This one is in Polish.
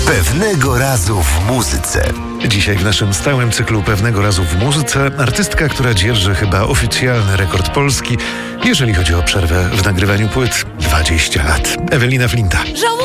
Pewnego razu w muzyce. Dzisiaj w naszym stałym cyklu Pewnego razu w muzyce artystka, która dzierży chyba oficjalny rekord Polski, jeżeli chodzi o przerwę w nagrywaniu płyt. 20 lat. Ewelina Flinta.